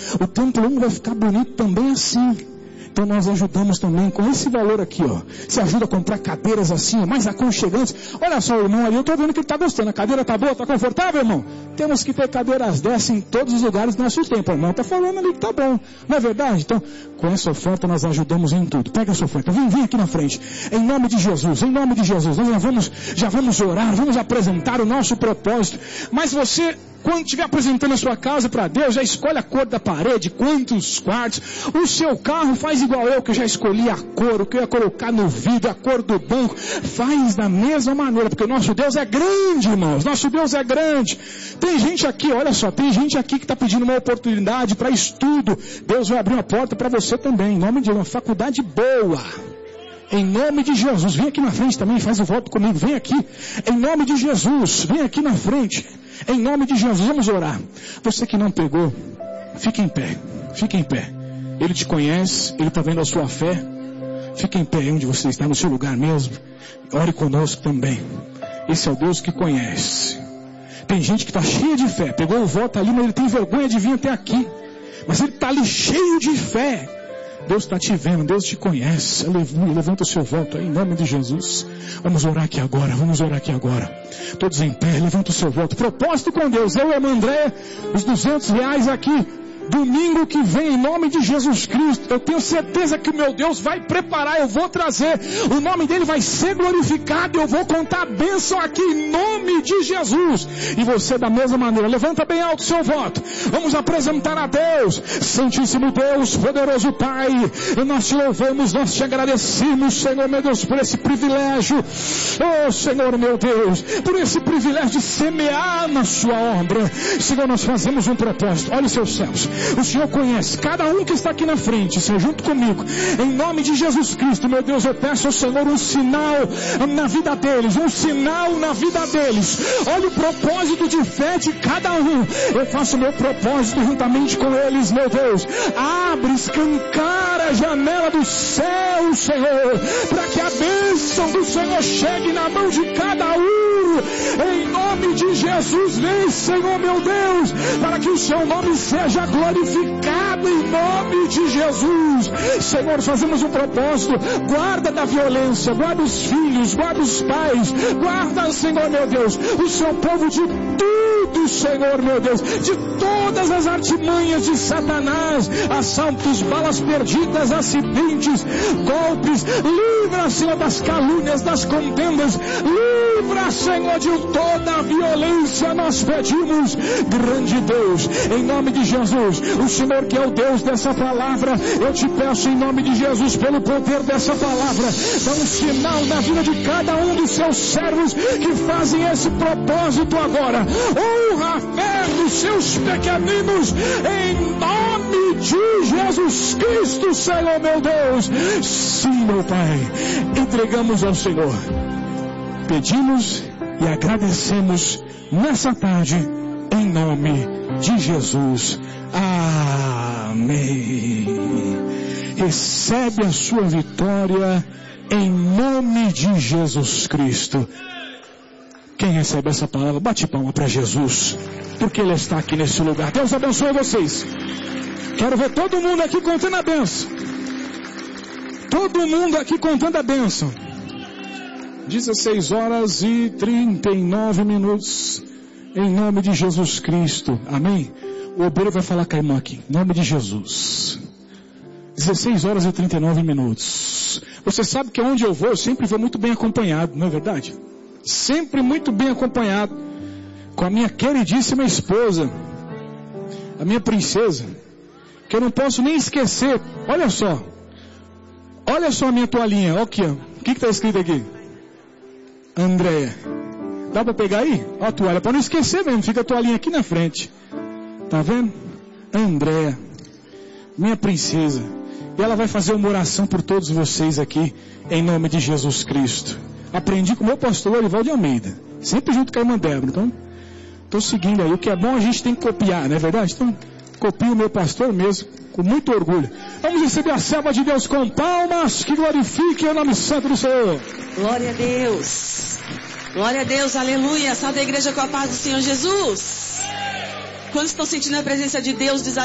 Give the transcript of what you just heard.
O templo 1 vai ficar bonito também assim. Então nós ajudamos também com esse valor aqui, ó. Você ajuda a comprar cadeiras assim, ó, mais aconchegantes. Olha só o irmão ali, eu estou vendo que ele está gostando. A cadeira está boa, está confortável, irmão? Temos que ter cadeiras dessas em todos os lugares do nosso tempo. O irmão está falando ali que está bom. Não é verdade? Então, com essa oferta nós ajudamos em tudo. Pega essa oferta, vem aqui na frente. Em nome de Jesus, em nome de Jesus. Nós já vamos orar, vamos apresentar o nosso propósito. Mas você, quando estiver apresentando a sua casa para Deus, já escolhe a cor da parede, quantos quartos. O seu carro faz igual eu, que já escolhi a cor, o que eu ia colocar no vidro, a cor do banco. Faz da mesma maneira, porque o nosso Deus é grande, irmãos. Nosso Deus é grande. Tem gente aqui, olha só, tem gente aqui que está pedindo uma oportunidade para estudo. Deus vai abrir uma porta para você também, em nome de uma faculdade boa. Em nome de Jesus, vem aqui na frente também, faz o voto comigo, vem aqui. Em nome de Jesus, vem aqui na frente. Em nome de Jesus, vamos orar. Você que não pegou, fique em pé, fique em pé. Ele te conhece, Ele está vendo a sua fé. Fique em pé onde você está, no seu lugar mesmo. Ore conosco também. Esse é o Deus que conhece. Tem gente que está cheia de fé, pegou o voto ali, mas ele tem vergonha de vir até aqui. Mas ele está ali cheio de fé. Deus está te vendo, Deus te conhece. Levanta o seu voto aí, em nome de Jesus. Vamos orar aqui agora, vamos orar aqui agora. Todos em pé, levanta o seu voto. Propósito com Deus, eu e a irmã André, os R$200 aqui. Domingo que vem, em nome de Jesus Cristo, eu tenho certeza que o meu Deus vai preparar, eu vou trazer, o nome dele vai ser glorificado, eu vou contar a bênção aqui em nome de Jesus. E você da mesma maneira, levanta bem alto o seu voto. Vamos apresentar a Deus, Santíssimo Deus, poderoso Pai, nós te louvamos, nós te agradecemos, Senhor meu Deus, por esse privilégio, oh Senhor meu Deus, por esse privilégio de semear na sua obra. Senhor, nós fazemos um propósito, olha os seus céus. O Senhor conhece cada um que está aqui na frente, Senhor, junto comigo. Em nome de Jesus Cristo, meu Deus, eu peço ao Senhor um sinal na vida deles, um sinal na vida deles. Olha o propósito de fé de cada um. Eu faço o meu propósito juntamente com eles, meu Deus. Abre, escancara a janela do céu, Senhor, para que a bênção do Senhor chegue na mão de cada um. Em nome de Jesus, vem, Senhor, meu Deus, para que o seu nome seja glorificado em nome de Jesus. Senhor, fazemos um propósito. Guarda da violência, guarda os filhos, guarda os pais, guarda, Senhor meu Deus, o seu povo de tudo, Senhor meu Deus, de todas as artimanhas de Satanás, assaltos, balas perdidas, acidentes, golpes. Livra, Senhor, das calúnias, das contendas. Livra, Senhor, de toda a violência. Nós pedimos, grande Deus, em nome de Jesus, o Senhor que é o Deus dessa palavra, eu te peço em nome de Jesus, pelo poder dessa palavra, dá um sinal na vida de cada um dos seus servos que fazem esse propósito agora. Honra a fé dos seus pequeninos, em nome de Jesus Cristo, Senhor meu Deus. Sim, meu Pai, entregamos ao Senhor, pedimos e agradecemos nessa tarde, em nome de Jesus. Amém. Recebe a sua vitória em nome de Jesus Cristo. Quem recebe essa palavra, bate palma para Jesus, porque Ele está aqui nesse lugar. Deus abençoe vocês. Quero ver todo mundo aqui contando a bênção. Todo mundo aqui contando a bênção. 16h39. Em nome de Jesus Cristo. Amém? O obreiro vai falar com a irmã aqui. Em nome de Jesus. 16h39. Você sabe que onde eu vou, eu sempre vou muito bem acompanhado, não é verdade? Sempre muito bem acompanhado. Com a minha queridíssima esposa, a minha princesa, que eu não posso nem esquecer. Olha só. Olha só a minha toalhinha. Olha aqui, ó. O que está escrito aqui? Andréia. Dá para pegar aí? Ó a toalha. Para não esquecer mesmo. Fica a toalhinha aqui na frente. Tá vendo? Andréia. Minha princesa. E ela vai fazer uma oração por todos vocês aqui. Em nome de Jesus Cristo. Aprendi com o meu pastor Lorival de Almeida. Sempre junto com a irmã Débora. Então, estou seguindo aí. O que é bom a gente tem que copiar, não é verdade? Então, copio o meu pastor mesmo. Com muito orgulho. Vamos receber a serva de Deus com palmas. Que glorifique o nome santo do Senhor. Glória a Deus. Glória a Deus, aleluia. Salve a igreja com a paz do Senhor Jesus. Quando estão sentindo a presença de Deus, diz